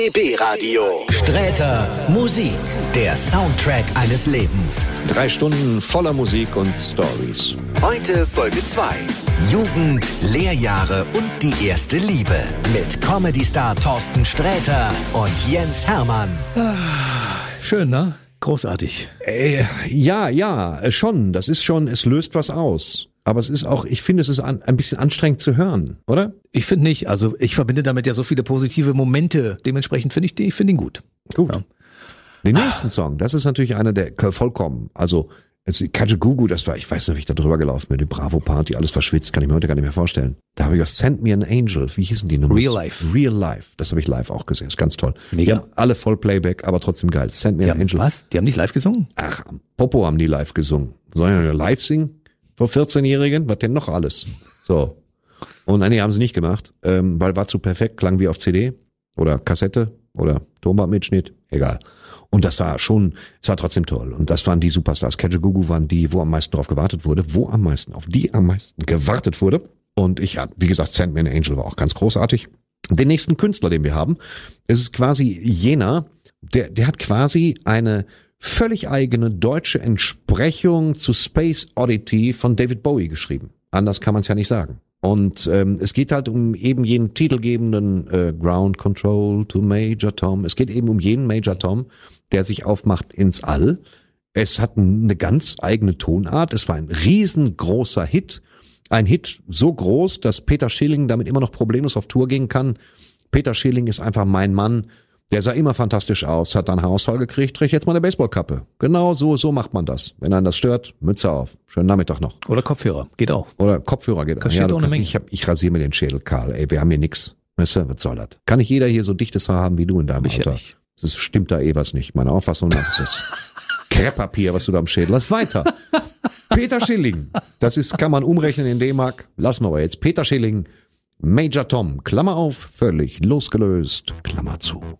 RBB Radio. Sträter Musik, der Soundtrack eines Lebens. 3 Stunden voller Musik und Stories. Heute Folge 2. Jugend, Lehrjahre und die erste Liebe. Mit Comedy-Star Thorsten Sträter und Jens Hermann. Schön, ne? Großartig. Ja, schon. Das ist schon, es löst was aus. Aber es ist auch, ich finde, es ist ein bisschen anstrengend zu hören, oder? Ich finde nicht. Also ich verbinde damit ja so viele positive Momente. Dementsprechend finde ich ihn gut. Gut. Ja. Den nächsten Song, das ist natürlich einer der vollkommen, also Kajagoogoo, das war, ich weiß noch, wie ich da drüber gelaufen bin, die Bravo Party, alles verschwitzt, kann ich mir heute gar nicht mehr vorstellen. Da habe ich auch Send Me an Angel, wie hießen die Nummern? Real Life, das habe ich live auch gesehen, ist ganz toll. Mega. Die haben alle Vollplayback, aber trotzdem geil. Send Me an Angel. Was? Die haben nicht live gesungen? Ach, Popo haben die live gesungen. Sollen die live singen? Vor 14-Jährigen? Was denn noch alles? So. Und nee, haben sie nicht gemacht, weil war zu perfekt, klang wie auf CD oder Kassette oder Tonbandmitschnitt, egal. Und das war schon, es war trotzdem toll. Und das waren die Superstars. Kajagoogoo waren die, wo am meisten drauf gewartet wurde, auf die am meisten gewartet wurde. Und ich, wie gesagt, Send Me an Angel war auch ganz großartig. Den nächsten Künstler, den wir haben, ist quasi jener, der hat quasi eine völlig eigene deutsche Entsprechung zu Space Oddity von David Bowie geschrieben. Anders kann man es ja nicht sagen. Und es geht halt um eben jenen titelgebenden Ground Control to Major Tom. Es geht eben um jenen Major Tom, der sich aufmacht ins All. Es hat eine ganz eigene Tonart. Es war ein riesengroßer Hit. Ein Hit so groß, dass Peter Schilling damit immer noch problemlos auf Tour gehen kann. Peter Schilling ist einfach mein Mann. Der sah immer fantastisch aus, hat dann Haarausfall gekriegt, trägt jetzt mal eine Baseballkappe. Genau so macht man das. Wenn einen das stört, Mütze auf. Schönen Nachmittag noch. Oder Kopfhörer, geht auch. Oder Kopfhörer geht auch. Ja, ich rasiere mir den Schädel, Karl. Ey, wir haben hier nix. Weißt du, was soll das? Kann nicht jeder hier so dichtes Haar haben wie du in deinem Alter? Ja, das stimmt da was nicht. Meine Auffassung nach ist das Krepppapier, was du da am Schädel hast. Weiter. Peter Schilling. Kann man umrechnen in D-Mark. Lassen wir aber jetzt. Peter Schilling, Major Tom, Klammer auf, völlig losgelöst, Klammer zu.